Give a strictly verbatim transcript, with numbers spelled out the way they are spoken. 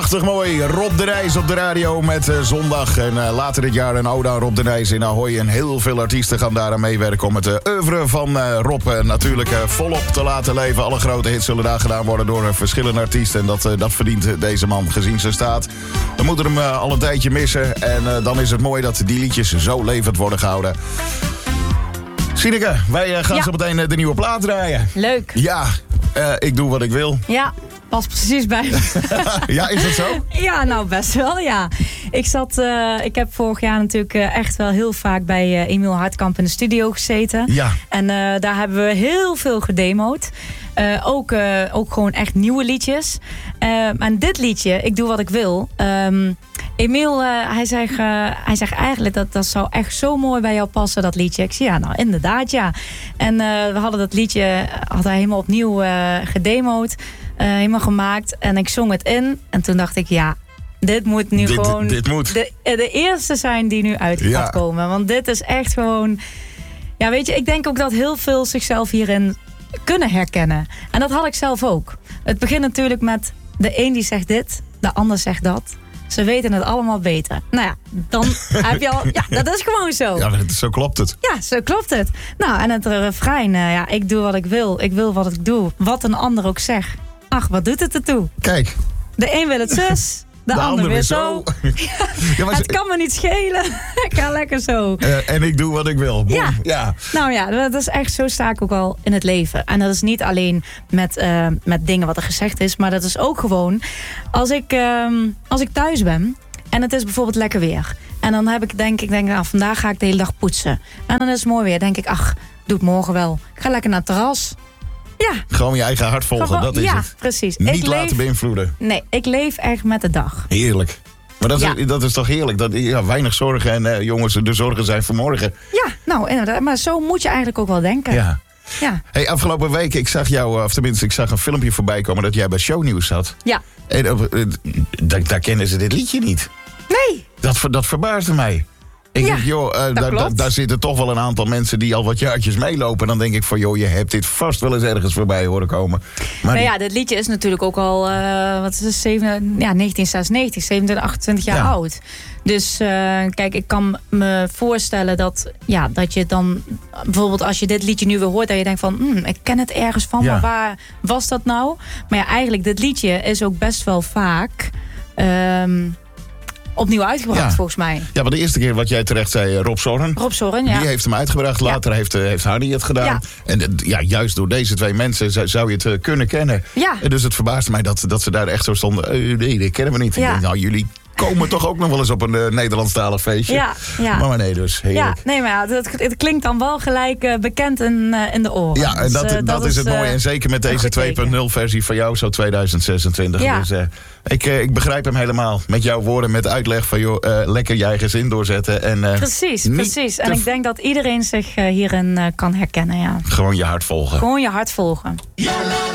Prachtig mooi. Rob de Nijs op de radio met uh, zondag. En uh, later dit jaar een ode aan Rob de Nijs in Ahoy. En heel veel artiesten gaan daaraan meewerken om het uh, oeuvre van uh, Rob uh, natuurlijk uh, volop te laten leven. Alle grote hits zullen daar gedaan worden door uh, verschillende artiesten. En dat, uh, dat verdient uh, deze man gezien zijn staat. We moeten hem uh, al een tijdje missen. En uh, dan is het mooi dat die liedjes zo levend worden gehouden. Sineke, wij uh, gaan ja. zo meteen uh, de nieuwe plaat draaien. Leuk. Ja, uh, ik doe wat ik wil. Ja. Pas precies bij. Ja, is dat zo? Ja, nou best wel, ja. Ik zat, uh, ik heb vorig jaar natuurlijk uh, echt wel heel vaak bij uh, Emiel Hartkamp in de studio gezeten. Ja. En uh, daar hebben we heel veel gedemoed. Uh, ook, uh, ook gewoon echt nieuwe liedjes. Uh, en dit liedje, Ik Doe Wat Ik Wil. Um, Emiel, uh, hij, zegt, uh, hij zegt eigenlijk dat dat zou echt zo mooi bij jou passen, dat liedje. Ik zei ja, nou inderdaad, ja. En uh, we hadden dat liedje, had hij helemaal opnieuw uh, gedemoed. Uh, helemaal gemaakt. En ik zong het in. En toen dacht ik, ja, dit moet nu dit, gewoon dit moet. De, de eerste zijn die nu uit ja. gaat komen. Want dit is echt gewoon... Ja, weet je, ik denk ook dat heel veel zichzelf hierin kunnen herkennen. En dat had ik zelf ook. Het begint natuurlijk met de een die zegt dit, de ander zegt dat. Ze weten het allemaal beter. Nou ja, dan heb je al... Ja, dat is gewoon zo. Ja, zo klopt het. Ja, zo klopt het. Nou, en het refrein, uh, ja, ik doe wat ik wil. Ik wil wat ik doe. Wat een ander ook zegt. Ach, wat doet het ertoe? Kijk. De een wil het zus, de, de ander weer zo. zo. Ja, ja, het kan me niet schelen. Ik ga lekker zo. Uh, en ik doe wat ik wil. Ja. ja. Nou ja, dat is echt, zo sta ik ook al in het leven. En dat is niet alleen met, uh, met dingen wat er gezegd is. Maar dat is ook gewoon, als ik, uh, als ik thuis ben en het is bijvoorbeeld lekker weer. En dan heb ik denk ik, denk, nou, vandaag ga ik de hele dag poetsen. En dan is het mooi weer. denk ik, ach, doe het morgen wel. Ik ga lekker naar het terras. Ja. Gewoon je eigen hart volgen, Gewoon, dat is ja, het. Ja, precies. Niet ik laten leef, beïnvloeden. Nee, ik leef echt met de dag. Heerlijk. Maar dat, ja. is, dat is toch heerlijk? Dat, ja, weinig zorgen en uh, jongens, de zorgen zijn voor morgen. Ja, nou inderdaad. Maar zo moet je eigenlijk ook wel denken. Ja. Ja. Hey, afgelopen week, ik zag jou, of tenminste, ik zag een filmpje voorbij komen dat jij bij Shownieuws zat. Ja. En uh, uh, daar, daar kennen ze dit liedje niet. Nee. Dat, dat verbaasde mij. Ik ja, denk, joh, uh, daar, da, daar zitten toch wel een aantal mensen die al wat jaartjes meelopen. Dan denk ik van, joh, je hebt dit vast wel eens ergens voorbij horen komen. Maar nou ja, dit liedje is natuurlijk ook al, uh, wat is het, zeven, ja, negentien zesennegentig, zevenentwintig, achtentwintig jaar ja. oud. Dus uh, kijk, ik kan me voorstellen dat, ja, dat je dan, bijvoorbeeld als je dit liedje nu weer hoort, dat je denkt van, hmm, ik ken het ergens van, ja. maar waar was dat nou? Maar ja, eigenlijk, dit liedje is ook best wel vaak... Um, opnieuw uitgebracht, ja. volgens mij. Ja, maar de eerste keer wat jij terecht zei, Rob Zorn. Rob Zorn, ja. Die heeft hem uitgebracht. Later ja. heeft, heeft Hardy het gedaan. Ja. En ja, juist door deze twee mensen zou je het kunnen kennen. Ja. En dus het verbaast mij dat, dat ze daar echt zo stonden. Uh, nee, dat kennen we niet. Ja. Denk, nou, jullie komen toch ook nog wel eens op een uh, Nederlandstalig feestje. Ja, ja. Maar, maar nee, dus heerlijk. Ja, nee, maar ja, het, het klinkt dan wel gelijk uh, bekend in, uh, in de oren. Ja, en dat, dus, uh, dat, dat is het uh, mooie. En zeker met deze twee punt nul versie van jou, zo tweeduizend zesentwintig. Ja. Dus uh, ik, uh, ik begrijp hem helemaal. Met jouw woorden, met uitleg van, joh, uh, lekker je eigen zin doorzetten. En, uh, precies, precies. En ik denk dat iedereen zich uh, hierin uh, kan herkennen, ja. Gewoon je hart volgen. Gewoon je hart volgen.